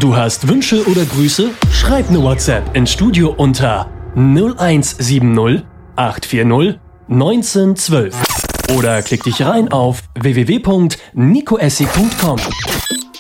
Du hast Wünsche oder Grüße? Schreib eine WhatsApp ins Studio unter 0170 840 1912 oder klick dich rein auf www.nicoessig.com.